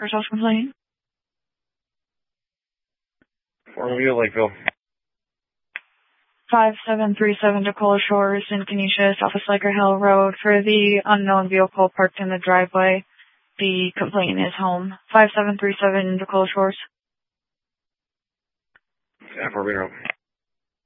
First house complaint. Fort View, Lakeville. 5737 Decola Shores in Canisius, off of Sliker Hill Road. For the unknown vehicle parked in the driveway, the complaint is home. 5737 Decola Shores. Yeah, Fort View.